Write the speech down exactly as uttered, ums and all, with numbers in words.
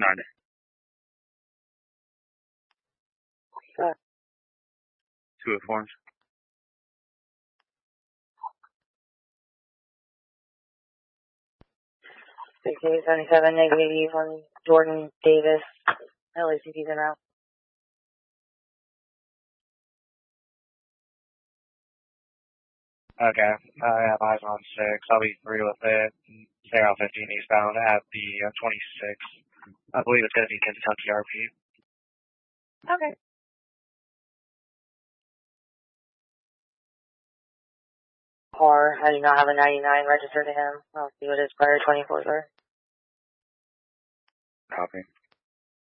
None. Good. Two of forms. sixty-eight seventy-seven, negative on Jordan Davis. L A C T's en route. Okay, I have eyes on six. I'll be through with it. Stay on fifteen eastbound at the uh, twenty-six. I believe it's going to be Kentucky R P. Okay. Car, I do not have a ninety-nine registered to him. I'll see what his prior twenty-fours are. Copy.